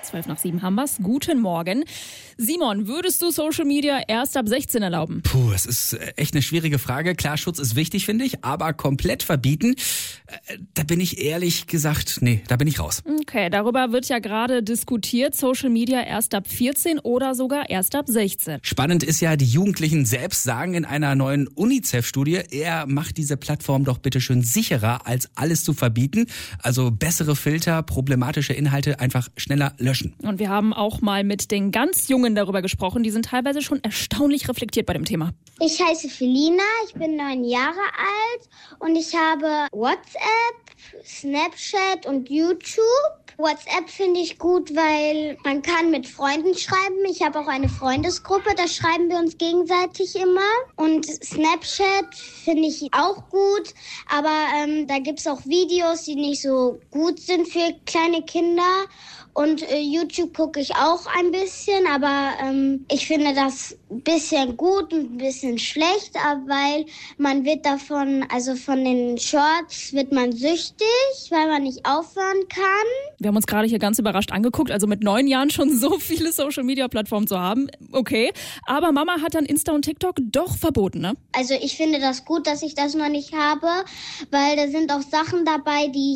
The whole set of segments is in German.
7:12 haben wir's. Guten Morgen. Simon, würdest du Social Media erst ab 16 erlauben? Puh, es ist echt eine schwierige Frage. Klar, Schutz ist wichtig, finde ich, aber komplett verbieten, da bin ich ehrlich gesagt, nee, da bin ich raus. Okay, darüber wird ja gerade diskutiert. Social Media erst ab 14 oder sogar erst ab 16. Spannend ist ja, die Jugendlichen selbst sagen in einer neuen UNICEF-Studie, er macht diese Plattform doch bitte schön sicherer, als alles zu verbieten. Also bessere Filter, problematische Inhalte einfach schneller löschen. Und wir haben auch mal mit den ganz Jungen darüber gesprochen. Die sind teilweise schon erstaunlich reflektiert bei dem Thema. Ich heiße Felina, ich bin 9 Jahre alt und ich habe WhatsApp, Snapchat und YouTube. WhatsApp finde ich gut, weil man kann mit Freunden schreiben. Ich habe auch eine Freundesgruppe, da schreiben wir uns gegenseitig immer. Und Snapchat finde ich auch gut, aber da gibt es auch Videos, die nicht so gut sind für kleine Kinder. Und YouTube gucke ich auch ein bisschen, aber ich finde das ein bisschen gut und ein bisschen schlecht, weil man wird davon, also von den Shorts wird man süchtig, weil man nicht aufhören kann. Wir haben uns gerade hier ganz überrascht angeguckt, also mit 9 Jahren schon so viele Social-Media-Plattformen zu haben. Okay, aber Mama hat dann Insta und TikTok doch verboten, ne? Also ich finde das gut, dass ich das noch nicht habe, weil da sind auch Sachen dabei, die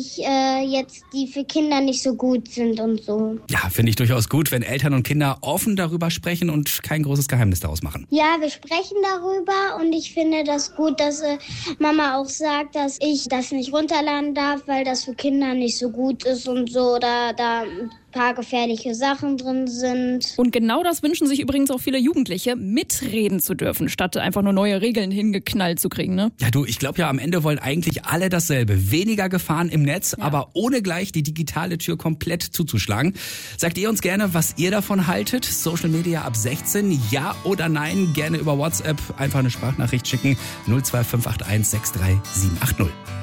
die für Kinder nicht so gut sind und so. Ja, finde ich durchaus gut, wenn Eltern und Kinder offen darüber sprechen und kein großes Geheimnis daraus machen. Ja, wir sprechen darüber und ich finde das gut, dass Mama auch sagt, dass ich das nicht runterladen darf, weil das für Kinder nicht so gut ist und so, da ein paar gefährliche Sachen drin sind. Und genau das wünschen sich übrigens auch viele Jugendliche, mitreden zu dürfen, statt einfach nur neue Regeln hingeknallt zu kriegen, ne? Ja, du, ich glaube ja, am Ende wollen eigentlich alle dasselbe. Weniger Gefahren im Netz, aber ohne gleich die digitale Tür komplett zuzuschlagen. Sagt ihr uns gerne, was ihr davon haltet? Social Media ab 16, ja oder nein? Gerne über WhatsApp einfach eine Sprachnachricht schicken. 02581 63780.